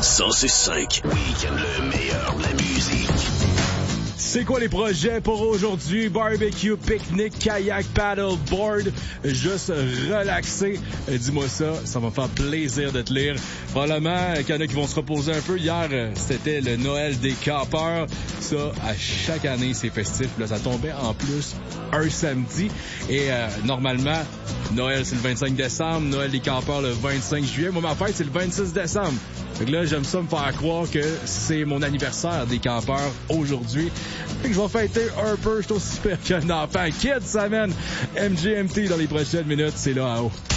106.5. Week-end, le meilleur de la musique. C'est quoi les projets pour aujourd'hui? Barbecue, pique-nique, kayak, paddleboard, juste relaxer. Dis-moi ça, ça va me faire plaisir de te lire. Probablement qu'il y en a qui vont se reposer un peu. Hier, c'était le Noël des campeurs. Ça, à chaque année, c'est festif. Là, ça tombait en plus un samedi. Et normalement, Noël, c'est le 25 décembre. Noël des campeurs, le 25 juillet. Moi, ma fête, c'est le 26 décembre. Fait que là, j'aime ça me faire croire que c'est mon anniversaire des campeurs aujourd'hui. Fait que je vais fêter un peu. Je suis aussi super qu'un enfant. Kids, ça mène MGMT dans les prochaines minutes. C'est là en haut.